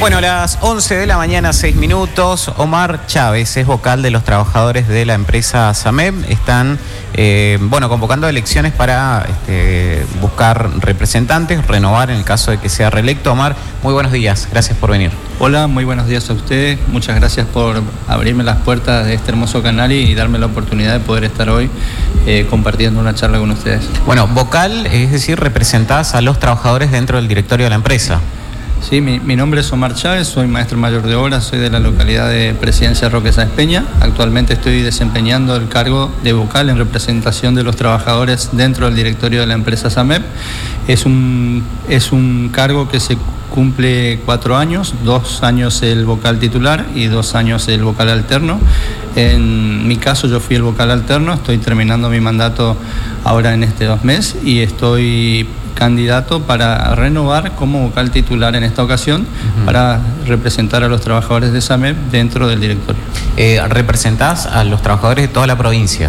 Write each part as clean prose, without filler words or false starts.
Bueno, a las 11 de la mañana, 6 minutos, Omar Chávez es vocal de los trabajadores de la empresa SAMEP. Están, convocando elecciones para buscar representantes, renovar en el caso de que sea reelecto. Omar, muy buenos días, gracias por venir. Hola, muy buenos días a ustedes. Muchas gracias por abrirme las puertas de este hermoso canal y darme la oportunidad de poder estar hoy compartiendo una charla con ustedes. Bueno, vocal, es decir, representás a los trabajadores dentro del directorio de la empresa. Sí, mi nombre es Omar Chávez, soy maestro mayor de obras, soy de la localidad de Presidencia Roque Sáenz Peña. Actualmente estoy desempeñando el cargo de vocal en representación de los trabajadores dentro del directorio de la empresa SAMEP. Es un cargo que se cumple 4 años, 2 años el vocal titular y 2 años el vocal alterno. En mi caso yo fui el vocal alterno, estoy terminando mi mandato ahora en este 2 meses y estoy candidato para renovar como vocal titular en esta ocasión para representar a los trabajadores de SAMEP dentro del directorio. ¿Representás a los trabajadores de toda la provincia?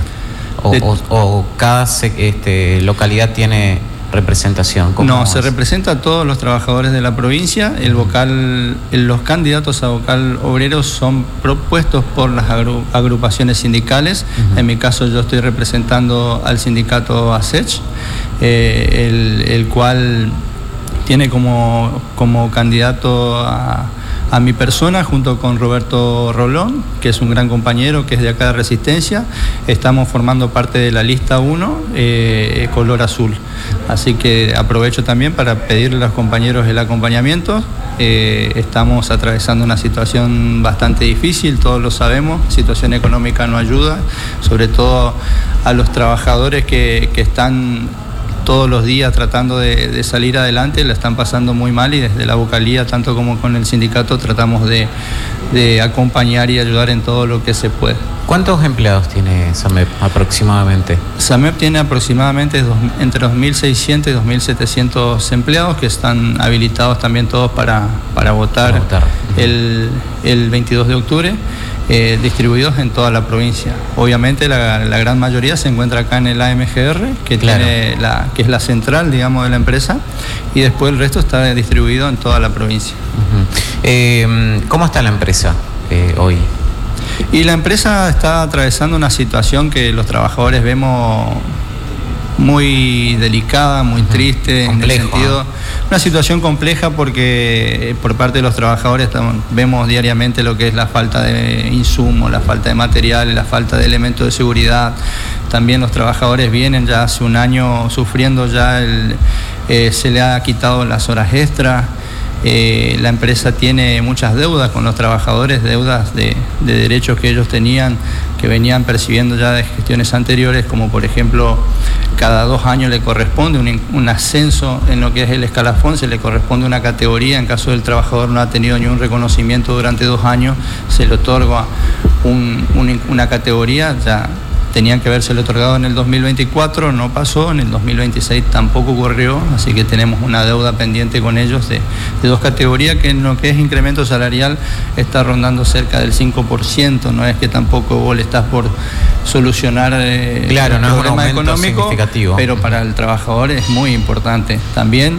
¿O cada localidad tiene representación? No, se representa a todos los trabajadores de la provincia. Los candidatos a vocal obrero son propuestos por las agrupaciones sindicales. En mi caso yo estoy representando al sindicato ASECH, el cual tiene como candidato a mi persona junto con Roberto Rolón, que es un gran compañero que es de acá de Resistencia. Estamos formando parte de la lista 1, color azul. Así que aprovecho también para pedirle a los compañeros el acompañamiento. Estamos atravesando una situación bastante difícil, todos lo sabemos, la situación económica no ayuda, sobre todo a los trabajadores que están todos los días tratando de salir adelante, la están pasando muy mal y desde la vocalía, tanto como con el sindicato, tratamos de acompañar y ayudar en todo lo que se puede. ¿Cuántos empleados tiene SAMEP aproximadamente? SAMEP tiene aproximadamente entre 2.600 y 2.700 empleados que están habilitados también todos para votar el 22 de octubre. Distribuidos en toda la provincia. Obviamente la gran mayoría se encuentra acá en el AMGR, que es la central, digamos, de la empresa, y después el resto está distribuido en toda la provincia. ¿Cómo está la empresa hoy? Y la empresa está atravesando una situación que los trabajadores vemos muy delicada, muy triste, complejo, en el sentido, una situación compleja porque por parte de los trabajadores vemos diariamente lo que es la falta de insumos, la falta de materiales, la falta de elementos de seguridad. También los trabajadores vienen ya hace un año sufriendo se le ha quitado las horas extras. La empresa tiene muchas deudas con los trabajadores, deudas de derechos que ellos tenían, que venían percibiendo ya de gestiones anteriores, como por ejemplo, cada 2 años le corresponde un ascenso en lo que es el escalafón, se le corresponde una categoría. En caso del trabajador no ha tenido ni un reconocimiento durante 2 años, se le otorga una categoría. Ya tenían que habérselo otorgado en el 2024, no pasó, en el 2026 tampoco ocurrió, así que tenemos una deuda pendiente con ellos de 2 categorías que en lo que es incremento salarial está rondando cerca del 5%, no es que tampoco vos le estás por solucionar el problema económico, pero para el trabajador es muy importante. También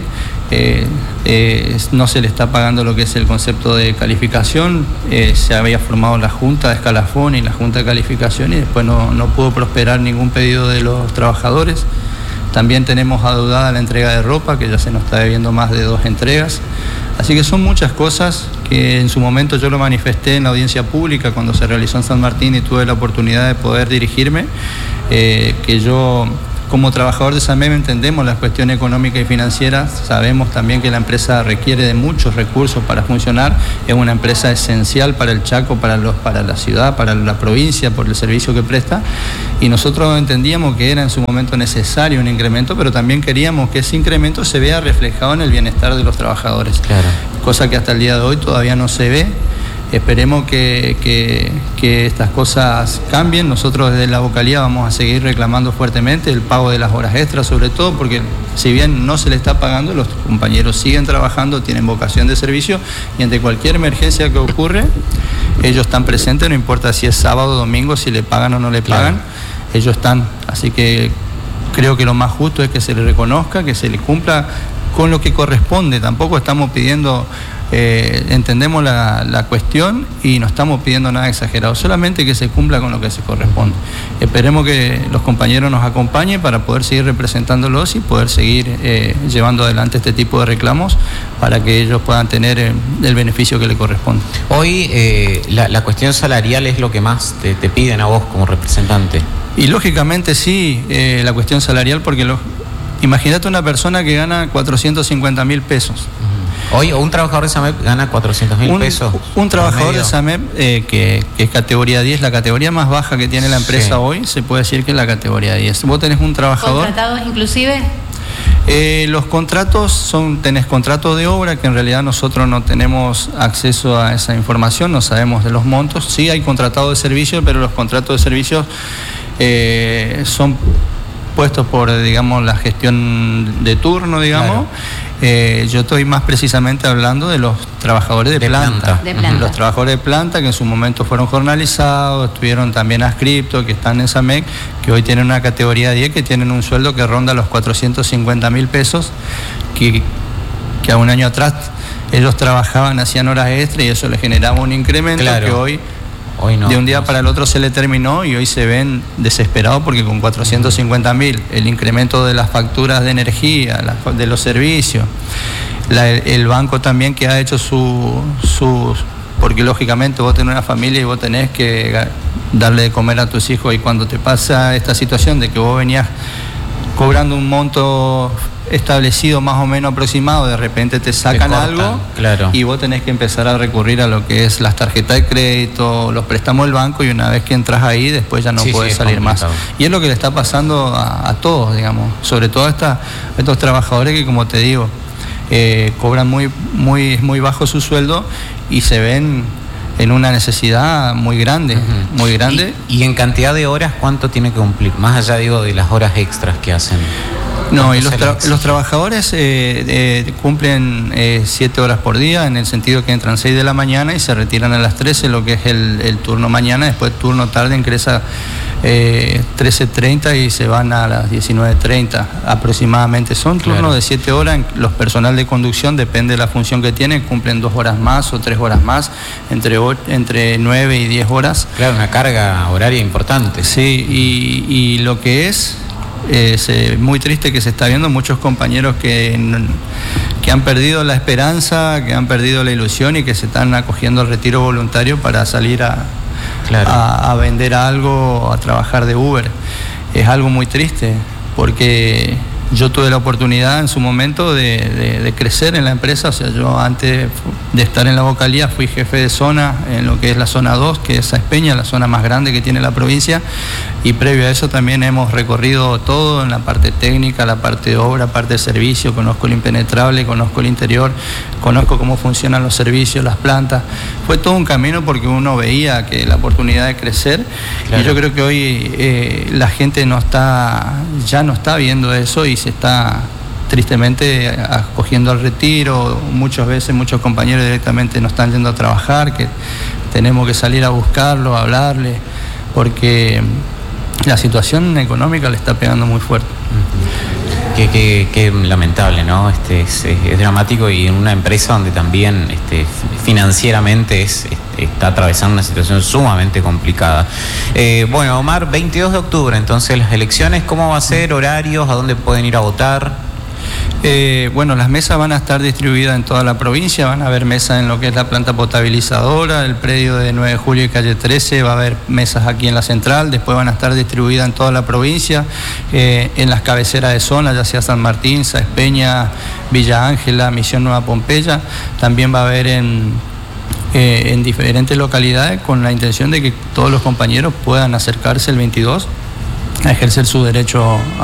no se le está pagando lo que es el concepto de calificación. Se había formado la Junta de Escalafón y la Junta de Calificación y después no pudo prosperar ningún pedido de los trabajadores. También tenemos adeudada la entrega de ropa, que ya se nos está debiendo más de 2 entregas. Así que son muchas cosas que en su momento yo lo manifesté en la audiencia pública cuando se realizó en San Martín y tuve la oportunidad de poder dirigirme, que yo, como trabajador de SAMEP, entendemos las cuestiones económicas y financieras, sabemos también que la empresa requiere de muchos recursos para funcionar, es una empresa esencial para el Chaco, para la ciudad, para la provincia, por el servicio que presta, y nosotros entendíamos que era en su momento necesario un incremento, pero también queríamos que ese incremento se vea reflejado en el bienestar de los trabajadores, cosa que hasta el día de hoy todavía no se ve. Esperemos que estas cosas cambien. Nosotros desde la vocalía vamos a seguir reclamando fuertemente el pago de las horas extras, sobre todo porque si bien no se le está pagando, los compañeros siguen trabajando, tienen vocación de servicio y ante cualquier emergencia que ocurre, ellos están presentes, no importa si es sábado o domingo, si le pagan o no le pagan, ellos están. Así que creo que lo más justo es que se le reconozca, que se le cumpla con lo que corresponde. Tampoco estamos pidiendo entendemos la cuestión y no estamos pidiendo nada exagerado, solamente que se cumpla con lo que se corresponde. Esperemos que los compañeros nos acompañen para poder seguir representándolos y poder seguir llevando adelante este tipo de reclamos para que ellos puedan tener el beneficio que le corresponde. Hoy la cuestión salarial es lo que más te piden a vos como representante. Y lógicamente sí, la cuestión salarial, porque imagínate una persona que gana 450.000 pesos. Hoy un trabajador de SAMEP gana 400.000 pesos. Un trabajador de SAMEP que es categoría 10, la categoría más baja que tiene la empresa hoy, se puede decir que es la categoría 10. Vos tenés un trabajador... ¿Contratados inclusive? Los contratos tenés contrato de obra, que en realidad nosotros no tenemos acceso a esa información, no sabemos de los montos. Sí hay contratado de servicio, pero los contratos de servicios son puestos por, digamos, la gestión de turno, digamos. Claro. Yo estoy más precisamente hablando de los trabajadores de planta. Los trabajadores de planta que en su momento fueron jornalizados, estuvieron también adscriptos, que están en SAMEC, que hoy tienen una categoría 10, que tienen un sueldo que ronda los 450.000 pesos, que a un año atrás ellos trabajaban, hacían horas extra y eso les generaba un incremento. Claro. Que hoy no, de un día para el otro se le terminó y hoy se ven desesperados porque con 450.000, el incremento de las facturas de energía, de los servicios, el banco también que ha hecho sus... Porque lógicamente vos tenés una familia y vos tenés que darle de comer a tus hijos, y cuando te pasa esta situación de que vos venías cobrando un monto establecido más o menos aproximado, de repente te sacan algo, claro, y vos tenés que empezar a recurrir a lo que es las tarjetas de crédito, los préstamos del banco, y una vez que entras ahí después ya no podés salir más. Y es lo que le está pasando a todos, digamos, sobre todo a estos trabajadores que, como te digo, cobran muy bajo su sueldo y se ven en una necesidad muy grande, muy grande. ¿Y en cantidad de horas cuánto tiene que cumplir? Más allá, digo, de las horas extras que hacen. No, y los trabajadores cumplen 7 horas por día, en el sentido que entran 6 de la mañana y se retiran a las 13, lo que es el turno mañana. Después turno tarde ingresa 13:30 y se van a las 19:30 aproximadamente. Son turnos de 7 horas. Los personal de conducción, depende de la función que tienen, cumplen 2 horas más o 3 horas más, entre 9 y 10 horas. Claro, una carga horaria importante. Sí, y lo que es muy triste que se está viendo muchos compañeros que han perdido la esperanza, que han perdido la ilusión y que se están acogiendo al retiro voluntario para salir a vender algo, a trabajar de Uber. Es algo muy triste, porque yo tuve la oportunidad en su momento de crecer en la empresa. O sea, yo antes de estar en la vocalía fui jefe de zona en lo que es la zona 2, que es Espeña, la zona más grande que tiene la provincia, y previo a eso también hemos recorrido todo en la parte técnica, la parte de obra, parte de servicio. Conozco el impenetrable, conozco el interior, conozco cómo funcionan los servicios, las plantas. Fue todo un camino porque uno veía que la oportunidad de crecer, claro. Y yo creo que hoy la gente ya no está viendo eso y se está tristemente acogiendo al retiro. Muchas veces muchos compañeros directamente no están yendo a trabajar, que tenemos que salir a buscarlo, a hablarle, porque la situación económica le está pegando muy fuerte. Qué lamentable, ¿no? Es dramático, y en una empresa donde también financieramente está atravesando una situación sumamente complicada. Bueno, Omar, 22 de octubre, entonces las elecciones, ¿cómo va a ser? ¿Horarios? ¿A dónde pueden ir a votar? Bueno, las mesas van a estar distribuidas en toda la provincia. Van a haber mesas en lo que es la planta potabilizadora, el predio de 9 de julio y calle 13, va a haber mesas aquí en la central. Después van a estar distribuidas en toda la provincia, en las cabeceras de zona, ya sea San Martín, Sáenz Peña, Villa Ángela, Misión Nueva Pompeya. También va a haber en diferentes localidades, con la intención de que todos los compañeros puedan acercarse el 22 a ejercer su derecho